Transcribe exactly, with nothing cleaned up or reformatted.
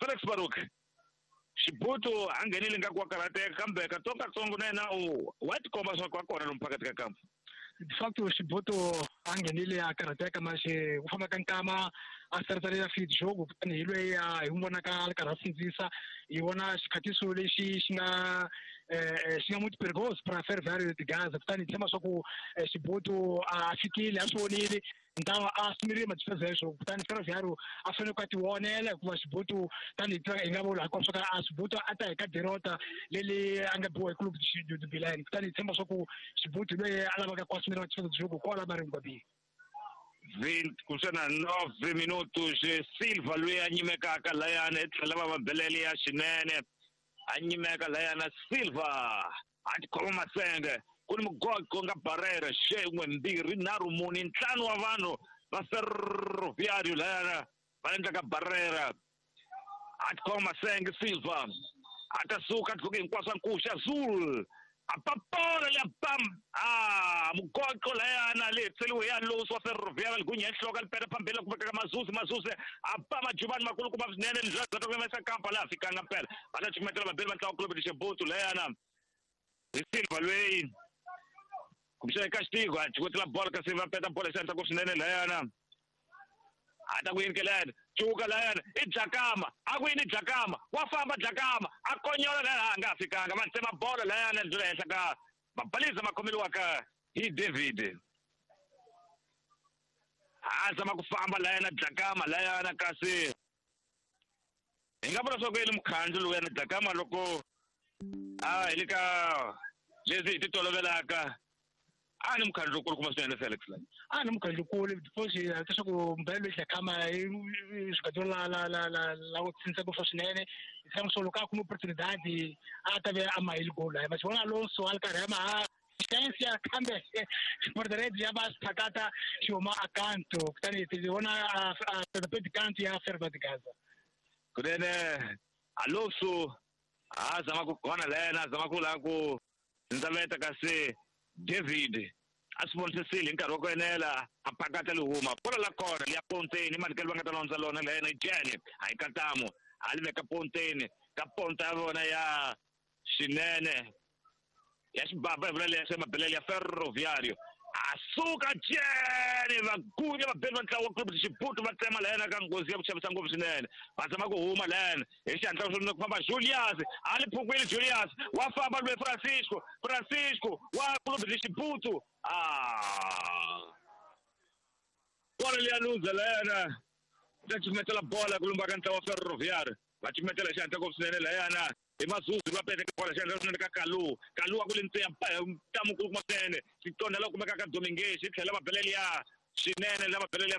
Felix Baruch Xibutu angenile nga kwa karate kambe katoka tsongo nena u what komba swa kwa kona lompakati ka kampo. De facto Xibutu angenile ya karate kama xe u famba ka nkama a sertsalela fit jogo kutani hi loyi hi n'wi vonaka karhi a sindzisa hi vona xikatiso lexi xi nga xi nga muti pergos para Ferroviário de Gaza kutani hi tshemba swa ku Xibutu a fikile a swi vonile ndawa a simirile madifezeswo kutani Ferroviário a fanele ku a ti vonela hikuva Xibutu tani hi nga vula hinkwaswo swa ka a Xibutu a ta hi ka derota leyi a nga biwa hi club de Bilani kutani hi tshemba swa ku Xibutu loyi a lavaka ku a similela madifezeswo jogo kwala maringu babihi. vinte kusana nove minutos Silva lui anyimekaka layana etlhela va mabeleli ya xinene anyimeka layana Silva a tikhoma masenge ku ni mugogo nga barrera xen'we mbirhi nharhu mune ntlhanu wa vanhu va Ferroviário layana va endlaka barrera a tikhoma masenge Silva a ta suka tivuke hinkwaswo nkuxa Azul apapola le pam ah mugogo layana le tseliwe ya loso Ferroviário ligunya ihloka lipeta phambili kubeka Mazusi Mazusi apama jubani makulu kuba sinene lizaza tokwemesa kampa la fika ngampela batachimetela mabeli bantlawa club de Xibutu layana Silva lweyi kumshaya castigo achikwetela bola kasi va peta bola senza ku sinene layana ata kuyinkela chuka layana ijakama akwini jakama wafamba jakama akonyola la nga fikanga mansema bola layana ndlela ehla ka mabhaliza makhomeli waka hi David azama kufamba layana jakama layana kasi ingabona sokweli mkhandlo luyana jakama loko ah ilika lezi titolovelaka ani mkhandlo lokulu kuma swinene Felix la ani mkhandlo lokulu because leswaku mbelo yi kama swikatola la la la la ku tsinsa ku swinene isam solo ka kuma opportunity a ta ve a mail goal ya mas bona Alonso al karema chance ya kambe Portuguese ya bas takata shoma akanto kutani tiona a the kanti ya Ferva de Gaza kunene Alonso azama kukona lena azama kula ku nzameta kasi David asibonise nkarhi wa ku enela apakata lihuma bola la kona liya Ponteni manikeli va nga ta londza lona lena ijene hayi katamo aliveka Ponteni ka ponta ya vona ya xinene ya xibaba hi vula leswi mabeleli ya Ferroviário asuka jene vagunya mabeli va ntlawa wa club de Xibutu va tsema lena ka ngozi ya ku chavisa ngopfu swinene va zama ku huma lena hi xihatla swo ku famba Julius ali phungwini Julius wa famba lwe Francisco Francisco wa club de Xibutu ah bola liya luza lena ta chimetela bola ku lumba ka ntlawa wa Ferroviário va chimetela xihatla ngopfu swinene lena i Mazusi va pete ka bola xihatla swinene ka Kalu Kalu wa ku le ntseya tamu ku kuma swinene xitondela ku kumeka ka Dominguez tlhela mabeleli ya xinene la mabeleli ya